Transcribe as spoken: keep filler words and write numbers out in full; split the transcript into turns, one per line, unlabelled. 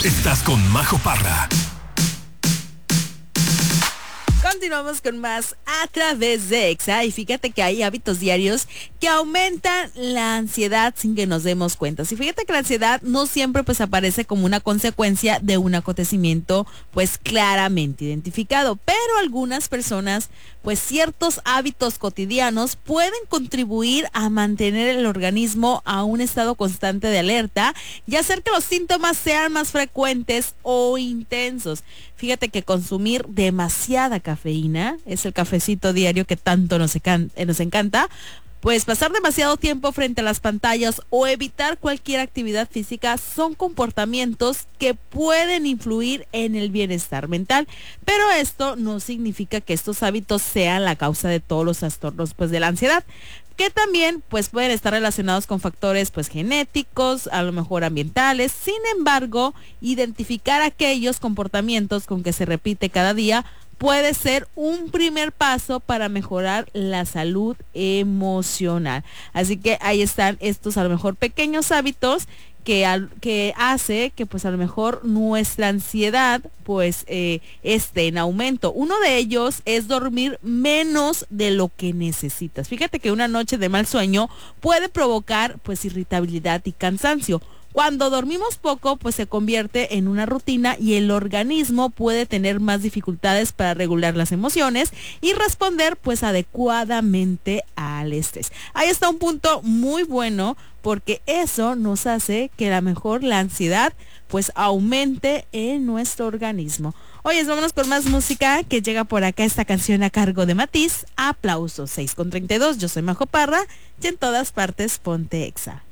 Estás con Majo Parra.
Continuamos con más a través de Exa y fíjate que hay hábitos diarios que aumentan la ansiedad sin que nos demos cuenta. Y fíjate que la ansiedad no siempre pues aparece como una consecuencia de un acontecimiento pues claramente identificado, pero algunas personas pues ciertos hábitos cotidianos pueden contribuir a mantener el organismo a un estado constante de alerta y hacer que los síntomas sean más frecuentes o intensos. Fíjate que consumir demasiada cafeína, es el cafecito diario que tanto nos, encanta, nos encanta, pues pasar demasiado tiempo frente a las pantallas o evitar cualquier actividad física son comportamientos que pueden influir en el bienestar mental, pero esto no significa que estos hábitos sean la causa de todos los trastornos pues de la ansiedad, que también pues pueden estar relacionados con factores pues genéticos, a lo mejor ambientales. Sin embargo, identificar aquellos comportamientos con que se repite cada día puede ser un primer paso para mejorar la salud emocional. Así que ahí están estos a lo mejor pequeños hábitos que, al, que hace que pues a lo mejor nuestra ansiedad pues eh, esté en aumento. Uno de ellos es dormir menos de lo que necesitas. Fíjate que una noche de mal sueño puede provocar pues irritabilidad y cansancio. Cuando dormimos poco, pues se convierte en una rutina y el organismo puede tener más dificultades para regular las emociones y responder pues adecuadamente al estrés. Ahí está un punto muy bueno porque eso nos hace que a lo mejor la ansiedad pues aumente en nuestro organismo. Oye, vámonos con más música que llega por acá esta canción a cargo de Matiz. Aplausos, seis con treinta y dos. Yo soy Majo Parra y en todas partes ponte Exa.